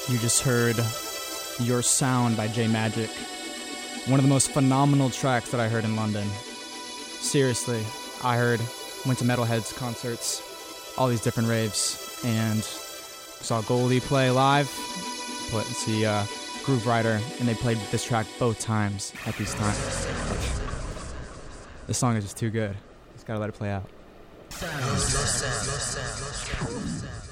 You just heard Your Sound by J Magic. One of the most phenomenal tracks that I heard in London. Seriously, went to Metalheadz concerts, all these different raves, and saw Goldie play live, see Groove Rider, and they played this track both times at these times. This song is just too good. Just gotta let it play out.